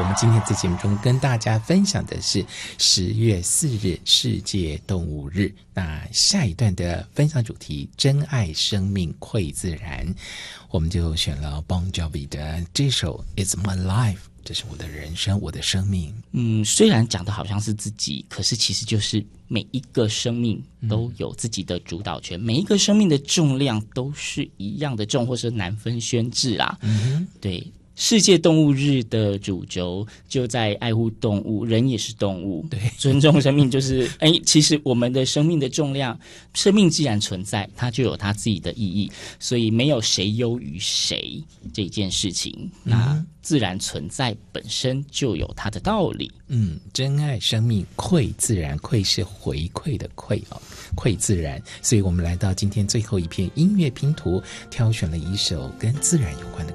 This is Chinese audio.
我们今天在节目中跟大家分享的是10月4日世界动物日。那下一段的分享主题珍爱生命馈自然，我们就选了 Bon Jovi 的这首 It's My Life， 这是我的人生，我的生命。 虽然讲的好像是自己，可是其实就是每一个生命都有自己的主导权，每一个生命的重量都是一样的重，或是难分轩轾啦。对，世界动物日的主轴就在爱护动物，人也是动物，对，尊重生命，就是其实我们的生命的重量，生命既然存在，它就有它自己的意义，所以没有谁优于谁这件事情，那自然存在本身就有它的道理。 珍爱生命馈自然，馈是回馈的馈馈自然。所以我们来到今天最后一篇音乐拼图，挑选了一首跟自然有关的